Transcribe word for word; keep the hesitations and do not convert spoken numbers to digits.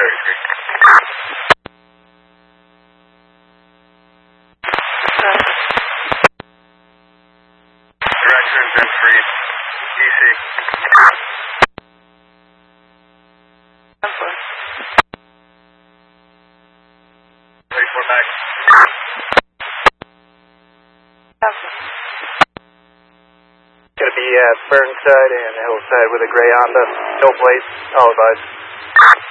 thirty-three. Directions and free. D C. Wait for back. Going to be uh, Burnside and Hillside with a gray Honda. No plates. All advised.